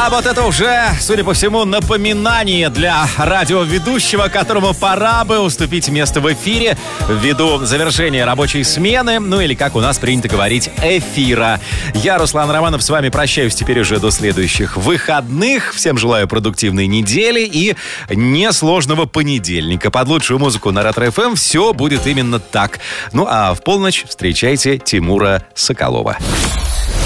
А вот это уже, судя по всему, напоминание для радиоведущего, которому пора бы уступить место в эфире ввиду завершения рабочей смены, ну или, как у нас принято говорить, эфира. Я, Руслан Романов, с вами прощаюсь теперь уже до следующих выходных. Всем желаю продуктивной недели и несложного понедельника. Под лучшую музыку на Ретро-ФМ все будет именно так. Ну а в полночь встречайте Тимура Соколова.